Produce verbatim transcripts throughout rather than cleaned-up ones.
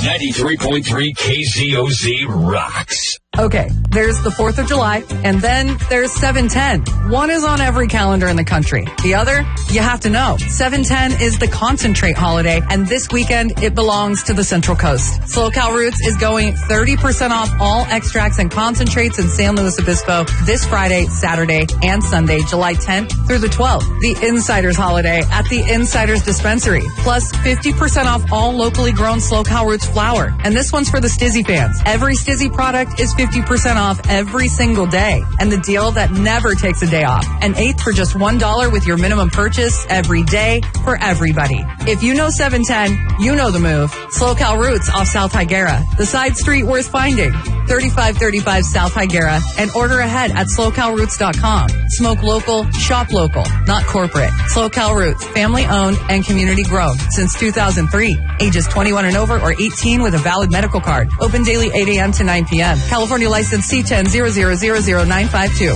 ninety-three point three K Z O Z rocks. Okay, there's the fourth of July, and then there's seven ten. One is on every calendar in the country. The other, you have to know. seven ten is the concentrate holiday, and this weekend, it belongs to the Central Coast. SoCal Roots is going thirty percent off all extracts and concentrates in San Luis Obispo this Friday, Saturday, and Sunday, July tenth through the twelfth. The Insiders holiday at the Insiders Dispensary, plus fifty percent off all locally grown SoCal Roots flour. And this one's for the Stizzy fans. Every Stizzy product is fifty percent off every single day. And the deal that never takes a day off. An eighth for just one dollar with your minimum purchase every day for everybody. If you know seven ten, you know the move. SoCal Roots off South Higuera. The side street worth finding. thirty-five thirty-five South Higuera. And order ahead at slow cal roots dot com. Smoke local, shop local, not corporate. SoCal Roots, family owned and community grown since two thousand three. Ages twenty-one and over or eighteen with a valid medical card. Open daily eight a.m. to nine p.m. California license C ten zero zero zero zero nine five two.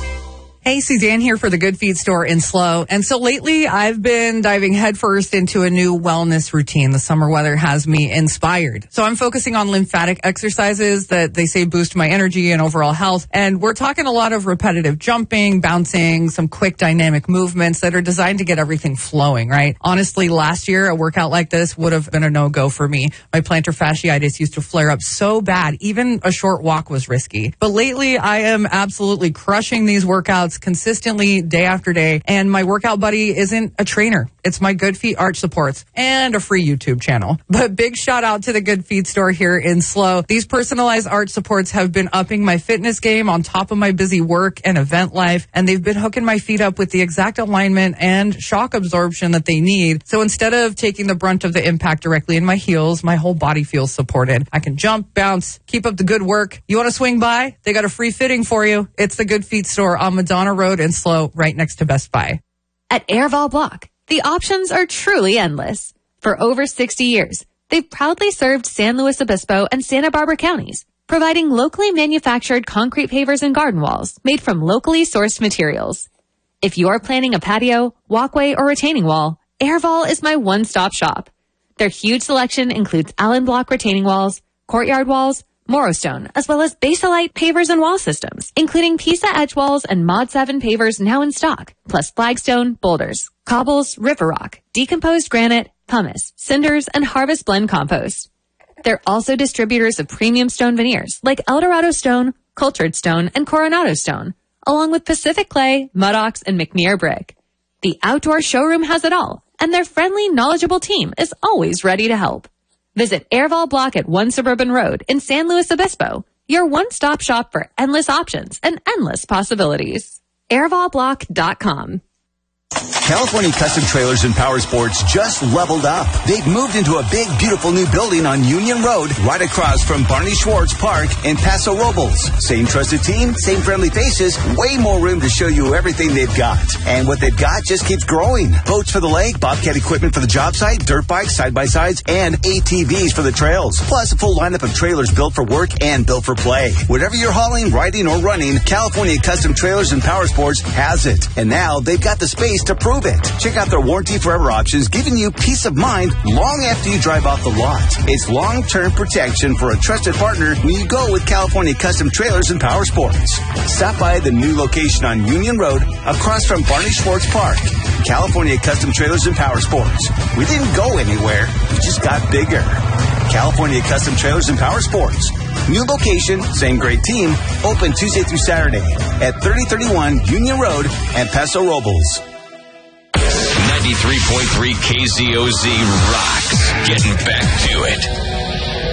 Hey, Suzanne here for the Good Feet store in Slow. And so lately I've been diving headfirst into a new wellness routine. The summer weather has me inspired. So I'm focusing on lymphatic exercises that they say boost my energy and overall health. And we're talking a lot of repetitive jumping, bouncing, some quick dynamic movements that are designed to get everything flowing, right? Honestly, last year a workout like this would have been a no-go for me. My plantar fasciitis used to flare up so bad, even a short walk was risky. But lately I am absolutely crushing these workouts consistently day after day, and my workout buddy isn't a trainer. It's my Good Feet arch supports and a free YouTube channel. But big shout out to the Good Feet store here in Slow. These personalized arch supports have been upping my fitness game on top of my busy work and event life, and they've been hooking my feet up with the exact alignment and shock absorption that they need. So instead of taking the brunt of the impact directly in my heels, my whole body feels supported. I can jump, bounce, keep up the good work. You want to swing by? They got a free fitting for you. It's the Good Feet store on Madonna Road in Slow, right next to Best Buy. At Airval Block, the options are truly endless. For over sixty years, they've proudly served San Luis Obispo and Santa Barbara counties, providing locally manufactured concrete pavers and garden walls made from locally sourced materials. If you're planning a patio, walkway, or retaining wall, Airval is my one-stop shop. Their huge selection includes Allen Block retaining walls, courtyard walls, Morrowstone, as well as Basalite pavers and wall systems, including Pisa edge walls and Mod seven pavers now in stock, plus flagstone, boulders, cobbles, river rock, decomposed granite, pumice, cinders, and harvest blend compost. They're also distributors of premium stone veneers like Eldorado stone, cultured stone, and Coronado stone, along with Pacific clay, Mudox, and McNear brick. The outdoor showroom has it all, and their friendly, knowledgeable team is always ready to help. Visit Airval Block at One Suburban Road in San Luis Obispo, your one-stop shop for endless options and endless possibilities. airval block dot com. California Custom Trailers and Power Sports just leveled up. They've moved into a big, beautiful new building on Union Road, right across from Barney Schwartz Park and Paso Robles. Same trusted team, same friendly faces, way more room to show you everything they've got. And what they've got just keeps growing. Boats for the lake, Bobcat equipment for the job site, dirt bikes, side-by-sides, and A T Vs for the trails. Plus, a full lineup of trailers built for work and built for play. Whatever you're hauling, riding, or running, California Custom Trailers and Power Sports has it. And now they've got the space to prove it. Check out their warranty forever options, giving you peace of mind long after you drive off the lot. It's long-term protection for a trusted partner when you go with California Custom Trailers and Power Sports. Stop by the new location on Union Road across from Barney Schwartz Park. California Custom Trailers and Power Sports. We didn't go anywhere. We just got bigger. California Custom Trailers and Power Sports. New location, same great team. Open Tuesday through Saturday at thirty thirty-one Union Road and Paso Robles. ninety-three point three K Z O Z rocks. Getting back to it.